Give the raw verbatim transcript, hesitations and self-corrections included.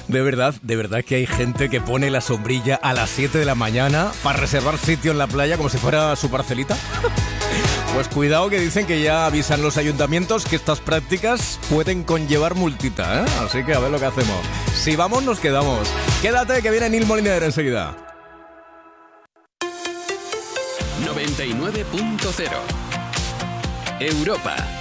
De verdad, de verdad que hay gente que pone la sombrilla a las siete de la mañana para reservar sitio en la playa como si fuera su parcelita. Pues cuidado, que dicen que ya avisan los ayuntamientos que estas prácticas pueden conllevar multita, ¿eh? Así que a ver lo que hacemos. Si vamos, nos quedamos. Quédate, que viene Neil Moliner enseguida. noventa y nueve punto cero Europa.